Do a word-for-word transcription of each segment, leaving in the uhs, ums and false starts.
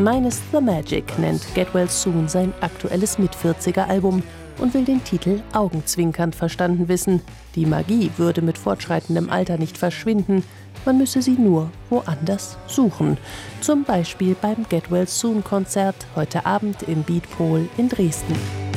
Minus the Magic nennt Get Well Soon sein aktuelles Mit-vierziger-Album und will den Titel augenzwinkernd verstanden wissen. Die Magie würde mit fortschreitendem Alter nicht verschwinden, man müsse sie nur woanders suchen. Zum Beispiel beim Get Well Soon Konzert heute Abend im Beatpol in Dresden.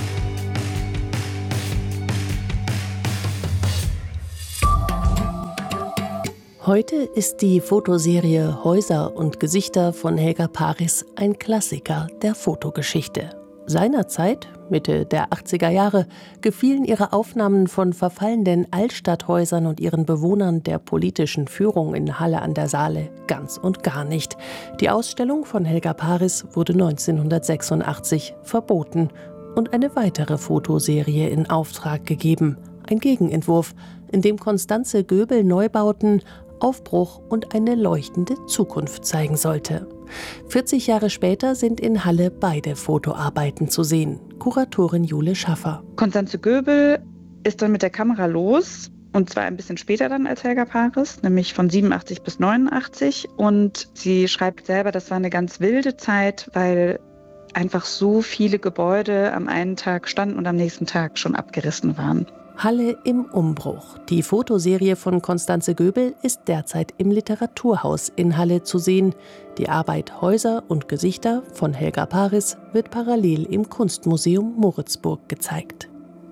Heute ist die Fotoserie Häuser und Gesichter von Helga Paris ein Klassiker der Fotogeschichte. Seinerzeit, Mitte der achtziger Jahre, gefielen ihre Aufnahmen von verfallenden Altstadthäusern und ihren Bewohnern der politischen Führung in Halle an der Saale ganz und gar nicht. Die Ausstellung von Helga Paris wurde neunzehnhundertsechsundachtzig verboten und eine weitere Fotoserie in Auftrag gegeben. Ein Gegenentwurf, in dem Constanze Göbel Neubauten, Aufbruch und eine leuchtende Zukunft zeigen sollte. vierzig Jahre später sind in Halle beide Fotoarbeiten zu sehen. Kuratorin Jule Schaffer. Constanze Göbel ist dann mit der Kamera los, und zwar ein bisschen später dann als Helga Paris, nämlich von siebenundachtzig bis neunundachtzig. Und sie schreibt selber, das war eine ganz wilde Zeit, weil einfach so viele Gebäude am einen Tag standen und am nächsten Tag schon abgerissen waren. Halle im Umbruch. Die Fotoserie von Constanze Göbel ist derzeit im Literaturhaus in Halle zu sehen. Die Arbeit Häuser und Gesichter von Helga Paris wird parallel im Kunstmuseum Moritzburg gezeigt.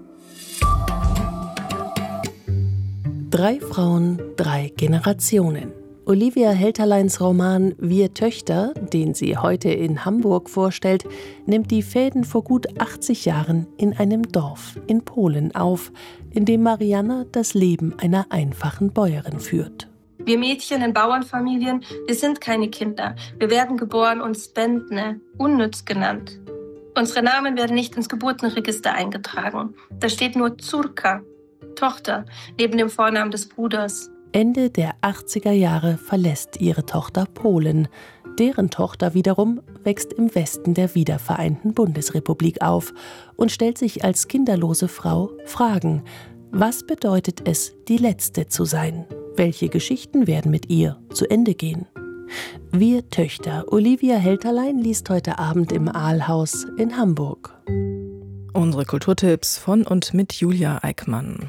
Drei Frauen, drei Generationen. Olivia Helterleins Roman Wir Töchter, den sie heute in Hamburg vorstellt, nimmt die Fäden vor gut achtzig Jahren in einem Dorf in Polen auf, in dem Marianna das Leben einer einfachen Bäuerin führt. Wir Mädchen in Bauernfamilien, wir sind keine Kinder. Wir werden geboren und Spendne, unnütz genannt. Unsere Namen werden nicht ins Geburtenregister eingetragen. Da steht nur Córka, Tochter, neben dem Vornamen des Bruders. Ende der achtziger Jahre verlässt ihre Tochter Polen. Deren Tochter wiederum wächst im Westen der wiedervereinten Bundesrepublik auf und stellt sich als kinderlose Frau Fragen. Was bedeutet es, die Letzte zu sein? Welche Geschichten werden mit ihr zu Ende gehen? Wir Töchter. Olivia Helterlein liest heute Abend im Aalhaus in Hamburg. Unsere Kulturtipps von und mit Julia Eickmann.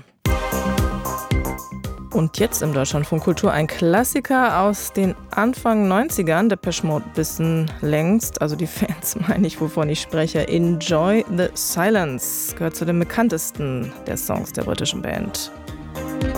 Und jetzt im Deutschlandfunk Kultur ein Klassiker aus den Anfang neunzigern. Depeche Mode wissen längst, also die Fans meine ich, wovon ich spreche. Enjoy the Silence gehört zu den bekanntesten der Songs der britischen Band.